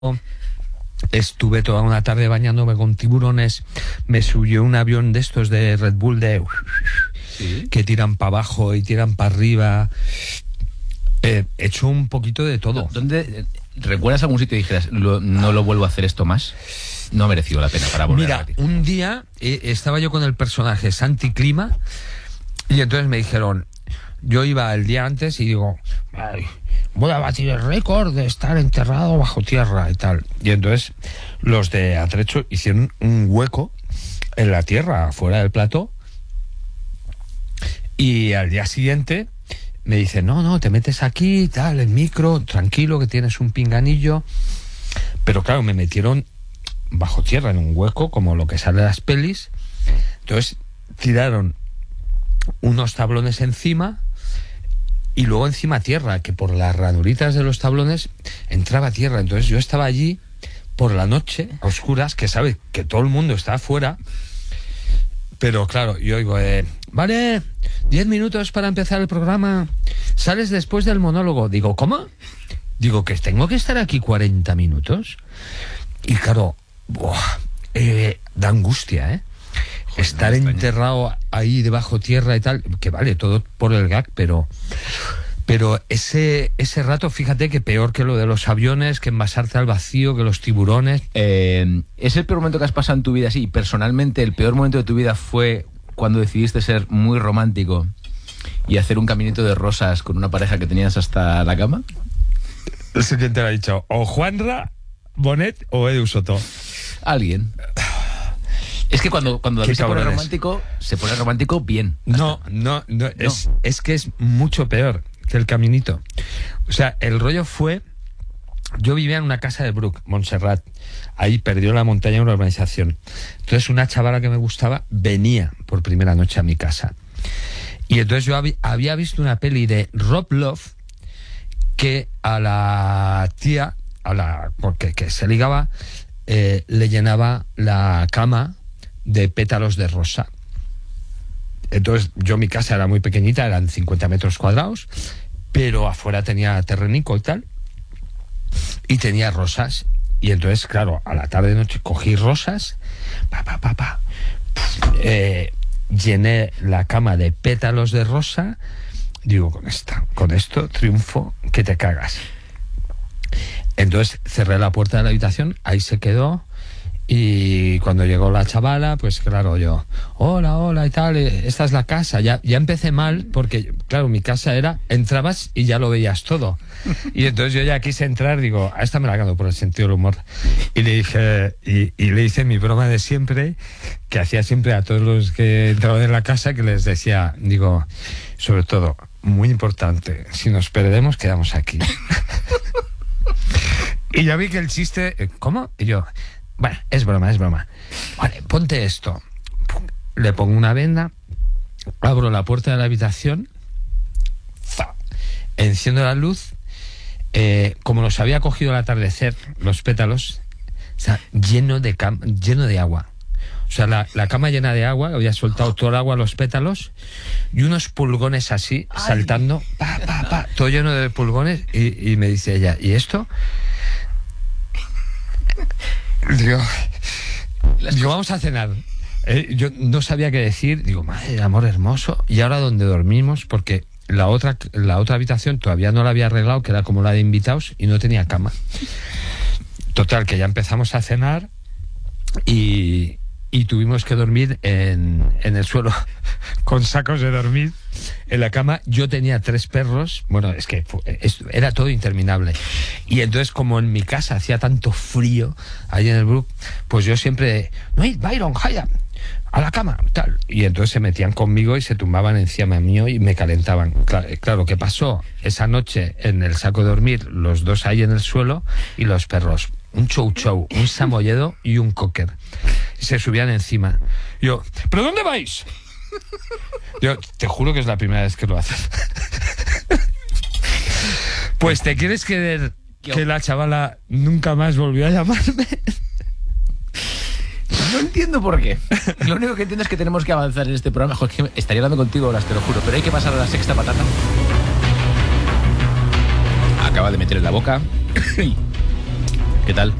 estuve toda una tarde bañándome con tiburones, me subió un avión de estos de Red Bull ¿Sí? que tiran para abajo y tiran para arriba. He hecho un poquito de todo. ¿Dónde recuerdas algún sitio y dijeras, no lo vuelvo a hacer esto más? No ha merecido la pena para volver a Mira, repetir. un día estaba yo con el personaje Santi Clima y entonces me dijeron, yo iba el día antes y digo, ay, voy a batir el récord de estar enterrado bajo tierra y tal. Y entonces los de Atrecho hicieron un hueco en la tierra, fuera del plató, y al día siguiente me dicen, no, te metes aquí, tal, el micro, tranquilo, que tienes un pinganillo. Pero claro, me metieron bajo tierra en un hueco, como lo que sale de las pelis. Entonces tiraron unos tablones encima y luego encima tierra, que por las ranuritas de los tablones entraba tierra. Entonces yo estaba allí por la noche, a oscuras, que sabe que todo el mundo está afuera. Pero claro, yo digo, vale, 10 minutos para empezar el programa, sales después del monólogo. Digo, ¿cómo? Digo, que tengo que estar aquí 40 minutos. Y claro, da angustia, ¿eh? Joder, estar enterrado ahí debajo tierra y tal, que vale, todo por el gag, pero ese rato, fíjate que peor que lo de los aviones, que envasarte al vacío, que los tiburones. ¿Es el peor momento que has pasado en tu vida? Sí, personalmente el peor momento de tu vida fue cuando decidiste ser muy romántico y hacer un caminito de rosas con una pareja que tenías hasta la cama. El siguiente lo ha dicho, o Juanra, Bonet o Edu Soto. Alguien. Es que cuando David se pone romántico bien. No. Es que es mucho peor que el caminito. O sea, el rollo fue, yo vivía en una casa de Bruc, Montserrat, ahí perdió la montaña una urbanización. Entonces una chavala que me gustaba venía por primera noche a mi casa. Y entonces yo había visto una peli de Rob Love que a la tía, porque que se ligaba, le llenaba la cama de pétalos de rosa. Entonces mi casa era muy pequeñita, eran 50 metros cuadrados, pero afuera tenía terrenico y tal, y tenía rosas. Y entonces, claro, a la tarde noche cogí rosas, llené la cama de pétalos de rosa. Digo, con esto triunfo que te cagas. Entonces cerré la puerta de la habitación, ahí se quedó. Y cuando llegó la chavala, pues claro, yo, hola y tal, esta es la casa. Ya empecé mal, porque claro, mi casa era, entrabas y ya lo veías todo. Y entonces yo ya quise entrar, digo, a esta me la gano por el sentido del humor. Y le dije, y le hice mi broma de siempre, que hacía siempre a todos los que entraban en la casa, que les decía, digo, sobre todo, muy importante, si nos perdemos, quedamos aquí. Y ya vi que el chiste, ¿cómo? Y yo, bueno, es broma. Vale, ponte esto. Le pongo una venda, abro la puerta de la habitación, enciendo la luz, como los había cogido al atardecer, los pétalos, o sea, lleno de agua. O sea, la cama llena de agua, había soltado todo el agua a los pétalos y unos pulgones así, saltando, todo lleno de pulgones. Y me dice ella, ¿y esto? Digo, vamos a cenar. Yo no sabía qué decir. Digo, madre del amor hermoso. ¿Y ahora dónde dormimos? Porque la otra habitación todavía no la había arreglado, que era como la de invitados, y no tenía cama. Total, que ya empezamos a cenar y tuvimos que dormir en el suelo con sacos de dormir en la cama. Yo tenía 3 perros, bueno, es que era todo interminable. Y entonces, como en mi casa hacía tanto frío ahí en el Brook, pues yo siempre, no, Byron, Jaya, a la cama, tal. Y entonces se metían conmigo y se tumbaban encima mío y me calentaban. Claro, ¿qué pasó? Esa noche en el saco de dormir, los 2 ahí en el suelo y los perros, un chow, un samoyedo y un cocker. Y se subían encima. Yo, ¿pero dónde vais? Yo, te juro que es la primera vez que lo hacen. Pues te quieres creer que la chavala nunca más volvió a llamarme. No entiendo por qué. Lo único que entiendo es que tenemos que avanzar en este programa. Joder, estaría hablando contigo horas, te lo juro, pero hay que pasar a la sexta patata. Acaba de meter en la boca. ¿Qué tal?